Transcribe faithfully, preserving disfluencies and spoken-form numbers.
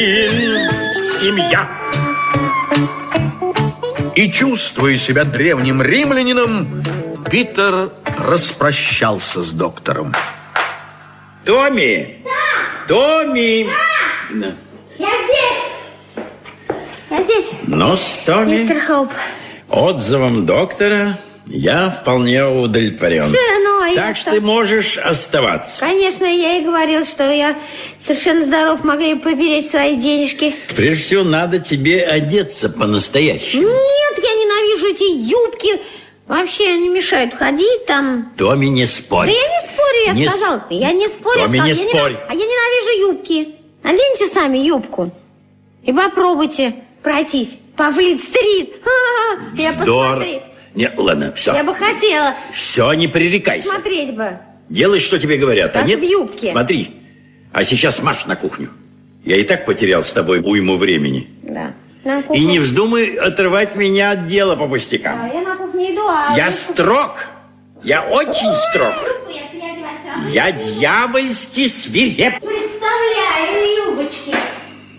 семья. И, чувствуя себя древним римлянином, Питер распрощался с доктором. Томми! Да! Томми! Да! Да. Я здесь! Я здесь. Ну, Томми, мистер Хоуп, отзывом доктора я вполне удовлетворен. Да, ну, а так что ты можешь оставаться. Конечно, я и говорил, что я совершенно здоров, могли бы поберечь свои денежки. Прежде всего, надо тебе одеться по-настоящему. Нет, я ненавижу эти юбки. Вообще они мешают ходить там. Томми, не спорь. Да я не спорю, я не сказал. С... Я не спорю, Томми, я не сказал. спорь. Я не... А я ненавижу юбки. Наденьте сами юбку. И попробуйте пройтись по Флит-стрит. Я посмотреть. Нет, ладно, все. Я бы хотела. Все, не пререкайся. Смотреть бы. Делай, что тебе говорят. Даже а нет, в юбке. Смотри. А сейчас марш на кухню. Я и так потерял с тобой уйму времени. Да. И не вздумай отрывать меня от дела по пустякам. Да, я на кухне иду, а... Я строг. Я очень строг. Я дьявольски свиреп. Представляю юбочки.